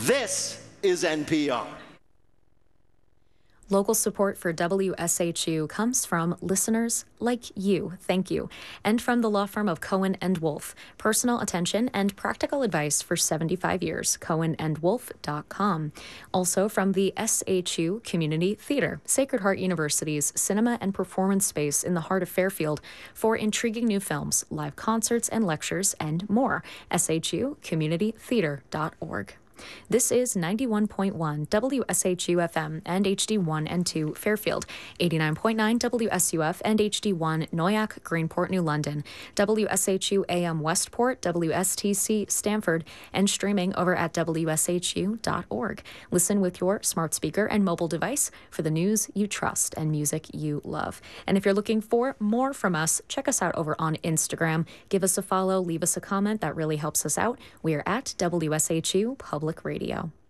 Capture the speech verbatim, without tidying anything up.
This is N P R. Local support for W S H U comes from listeners like you, thank you, and from the law firm of Cohen and Wolf. Personal attention and practical advice for seventy-five years, cohen and wolf dot com. Also from the S H U Community Theater, Sacred Heart University's cinema and performance space in the heart of Fairfield for intriguing new films, live concerts and lectures, and more. S H U community theater dot org. This is ninety-one point one W S H U F M and H D one and two Fairfield, eighty-nine point nine W S U F and H D one Noyac, Greenport, New London, W S H U A M Westport, W S T C Stamford, and streaming over at W S H U dot org. Listen with your smart speaker and mobile device for the news you trust and music you love. And if you're looking for more from us, check us out over on Instagram. Give us a follow, leave us a comment. That really helps us out. We are at W S H U Public Radio.